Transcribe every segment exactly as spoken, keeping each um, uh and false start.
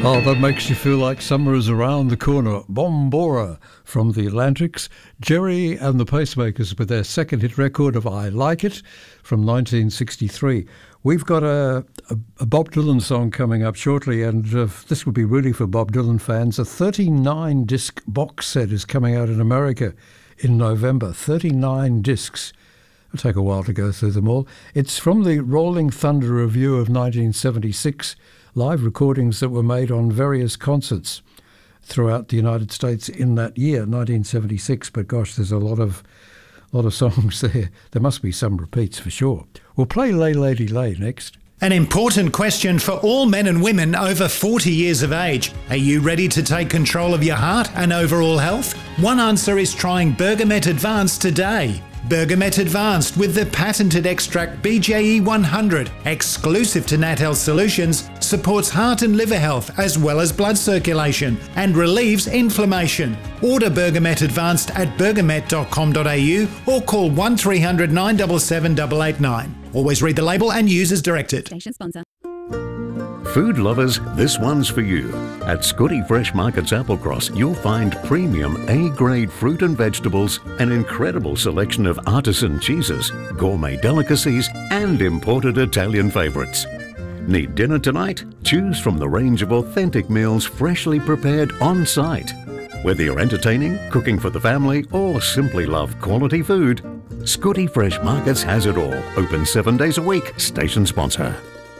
Oh, that makes you feel like summer is around the corner. Bombora from the Atlantics. Jerry and the Pacemakers with their second hit record of I Like It from nineteen sixty-three. We've got a, a, a Bob Dylan song coming up shortly, and uh, this would be really for Bob Dylan fans. A thirty-nine disc box set is coming out in America in November. thirty-nine discs. It'll take a while to go through them all. It's from the Rolling Thunder Review of nineteen seventy-six, live recordings that were made on various concerts throughout the United States in that year, nineteen seventy-six. But gosh, there's a lot of lot of songs there. There must be some repeats for sure. We'll play Lay Lady Lay next. An important question for all men and women over forty years of age. Are you ready to take control of your heart and overall health? One answer is trying Bergamet Advanced today. Bergamet Advanced with the patented extract B J E one hundred, exclusive to Nat Health Solutions, supports heart and liver health as well as blood circulation and relieves inflammation. Order Bergamet Advanced at bergamet dot com dot a u or call one three hundred nine seven seven eight eight nine. Always read the label and use as directed. Station sponsor. Food lovers, this one's for you. At Scotty Fresh Markets Applecross, you'll find premium A-grade fruit and vegetables, an incredible selection of artisan cheeses, gourmet delicacies, and imported Italian favourites. Need dinner tonight? Choose from the range of authentic meals freshly prepared on-site. Whether you're entertaining, cooking for the family, or simply love quality food, Scotty Fresh Markets has it all. Open seven days a week. Station sponsor.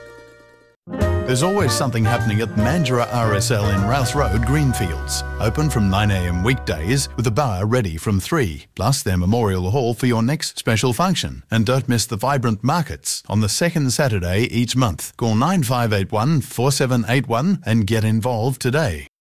There's always something happening at Mandurah R S L in Rouse Road, Greenfields. Open from nine a m weekdays with a bar ready from three, plus their memorial hall for your next special function. And don't miss the vibrant markets on the second Saturday each month. Call nine five eight one four seven eight one and get involved today.